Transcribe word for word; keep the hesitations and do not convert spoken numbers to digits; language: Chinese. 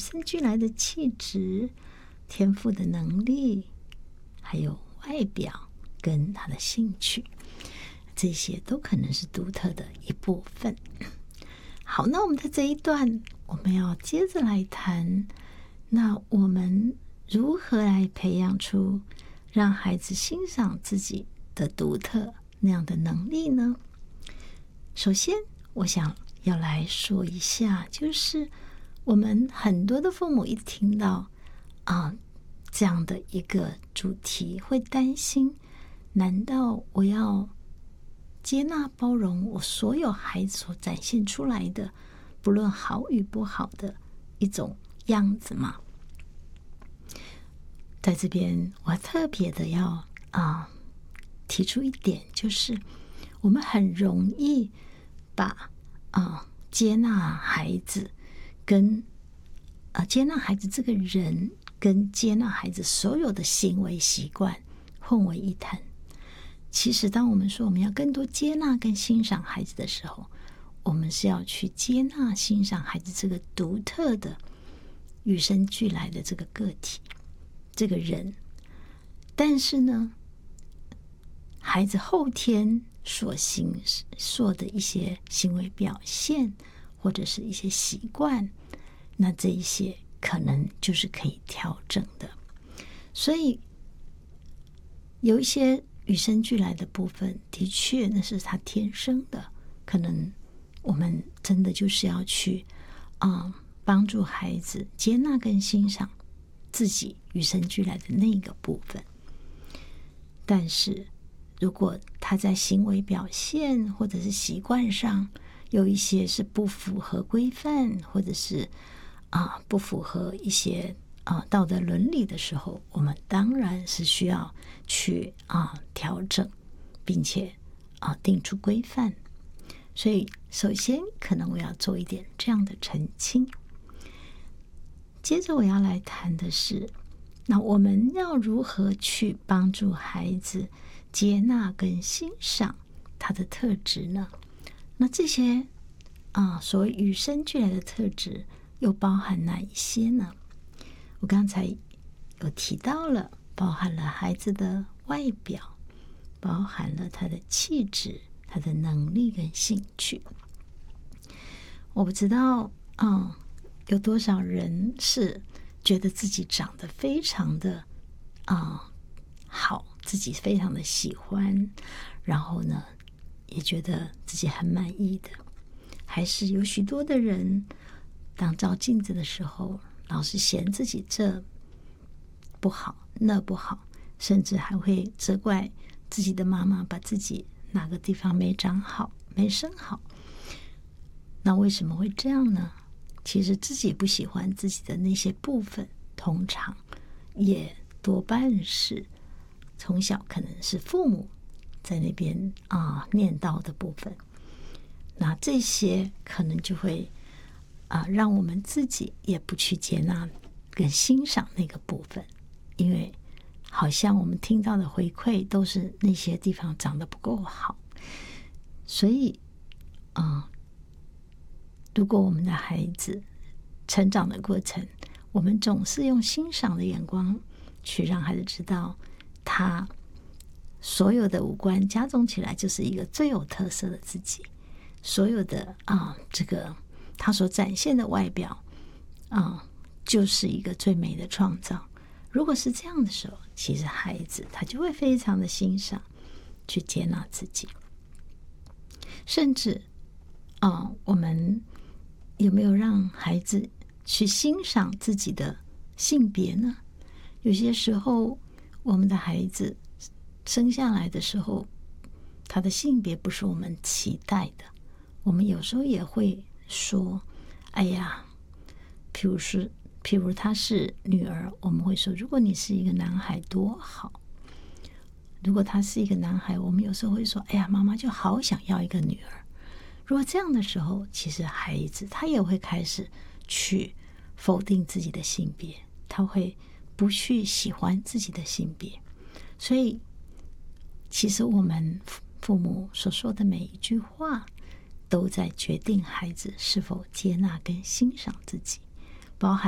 生俱来的气质、天赋的能力，还有外表跟他的兴趣，这些都可能是独特的一部分。好，那我们在这一段我们要接着来谈，那我们如何来培养出让孩子欣赏自己的独特那样的能力呢？首先我想要来说一下，就是我们很多的父母一听到啊这样的一个主题，会担心，难道我要接纳包容我所有孩子所展现出来的不论好与不好的一种样子吗？在这边我特别的要啊提出一点，就是我们很容易把啊接纳孩子跟啊接纳孩子这个人跟接纳孩子所有的行为习惯混为一谈。其实当我们说我们要更多接纳跟欣赏孩子的时候，我们是要去接纳欣赏孩子这个独特的与生俱来的这个个体，这个人。但是呢，孩子后天所行所的一些行为表现或者是一些习惯，那这一些可能就是可以调整的。所以有一些与生俱来的部分，的确那是他天生的，可能我们真的就是要去啊、嗯、帮助孩子接纳跟欣赏自己与生俱来的那个部分。但是如果他在行为表现或者是习惯上有一些是不符合规范，或者是啊不符合一些啊道德伦理的时候，我们当然是需要去啊调整，并且啊定出规范。所以首先可能我要做一点这样的澄清。接着我要来谈的是，那我们要如何去帮助孩子接纳跟欣赏他的特质呢？那这些啊所谓与生俱来的特质又包含哪一些呢？我刚才有提到了，包含了孩子的外表，包含了他的气质，他的能力跟兴趣。我不知道嗯，有多少人是觉得自己长得非常的啊、嗯、好，自己非常的喜欢，然后呢也觉得自己很满意的。还是有许多的人当照镜子的时候，老是嫌自己这不好那不好，甚至还会责怪自己的妈妈把自己哪个地方没长好没生好。那为什么会这样呢？其实自己不喜欢自己的那些部分，通常也多半是从小可能是父母在那边啊念叨的部分。那这些可能就会啊让我们自己也不去接纳跟欣赏那个部分，因为好像我们听到的回馈都是那些地方长得不够好。所以啊、嗯，如果我们的孩子成长的过程，我们总是用欣赏的眼光去让孩子知道他所有的五官加总起来就是一个最有特色的自己，所有的啊这个他所展现的外表啊就是一个最美的创造。如果是这样的时候，其实孩子他就会非常的欣赏，去接纳自己。甚至啊我们有没有让孩子去欣赏自己的性别呢？有些时候我们的孩子生下来的时候，他的性别不是我们期待的，我们有时候也会说，哎呀，譬如是譬如他是女儿，我们会说如果你是一个男孩多好。如果他是一个男孩，我们有时候会说，哎呀，妈妈就好想要一个女儿。如果这样的时候，其实孩子他也会开始去否定自己的性别，他会不去喜欢自己的性别。所以其实我们父母所说的每一句话都在决定孩子是否接纳跟欣赏自己，包含